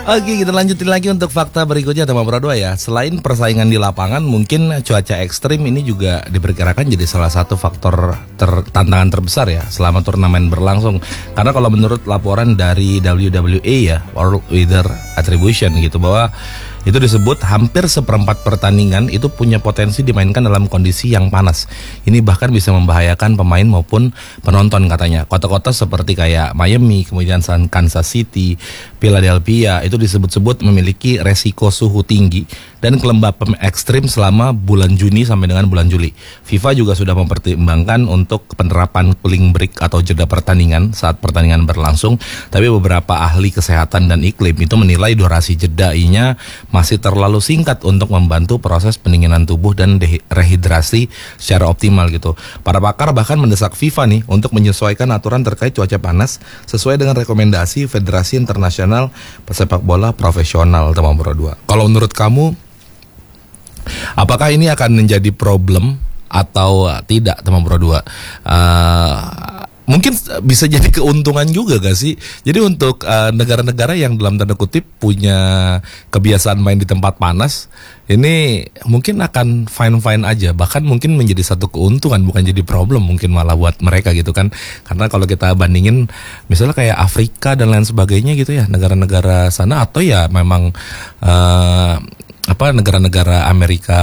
Oke, kita lanjutin lagi untuk fakta berikutnya teman Pro 2 ya. Selain persaingan di lapangan, mungkin cuaca ekstrim ini juga diperkirakan jadi salah satu faktor tantangan terbesar ya selama turnamen berlangsung. Karena kalau menurut laporan dari WWE ya, World Weather Attribution gitu, bahwa itu disebut hampir seperempat pertandingan itu punya potensi dimainkan dalam kondisi yang panas. Ini bahkan bisa membahayakan pemain maupun penonton katanya. Kota-kota seperti kayak Miami, kemudian Kansas City, Philadelphia itu disebut-sebut memiliki resiko suhu tinggi dan kelembapan ekstrim selama bulan Juni sampai dengan bulan Juli. FIFA juga sudah mempertimbangkan untuk penerapan cooling break atau jeda pertandingan saat pertandingan berlangsung. Tapi beberapa ahli kesehatan dan iklim itu menilai durasi jedainya masih terlalu singkat untuk membantu proses pendinginan tubuh dan rehidrasi secara optimal gitu. Para pakar bahkan mendesak FIFA nih untuk menyesuaikan aturan terkait cuaca panas sesuai dengan rekomendasi Federasi Internasional Pesepak Bola Profesional teman Pro 2. Kalau menurut kamu, apakah ini akan menjadi problem atau tidak teman Pro 2? Mungkin bisa jadi keuntungan juga gak sih? Jadi untuk negara-negara yang dalam tanda kutip punya kebiasaan main di tempat panas, ini mungkin akan fine-fine aja. Bahkan mungkin menjadi satu keuntungan, bukan jadi problem mungkin malah buat mereka gitu kan. Karena kalau kita bandingin misalnya kayak Afrika dan lain sebagainya gitu ya, negara-negara sana, atau ya memang negara-negara Amerika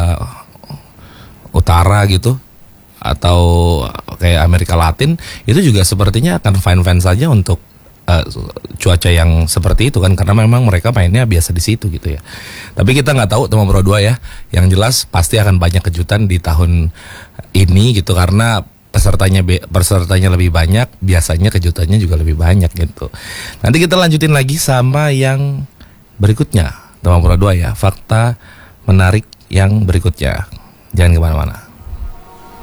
Utara gitu, atau kayak Amerika Latin, itu juga sepertinya akan fine-fine saja untuk cuaca yang seperti itu kan, karena memang mereka mainnya biasa di situ gitu ya. Tapi kita nggak tahu teman Pro 2 ya. Yang jelas pasti akan banyak kejutan di tahun ini gitu, karena pesertanya lebih banyak, biasanya kejutannya juga lebih banyak gitu. Nanti kita lanjutin lagi sama yang berikutnya teman Pro 2 ya, fakta menarik yang berikutnya. Jangan kemana-mana.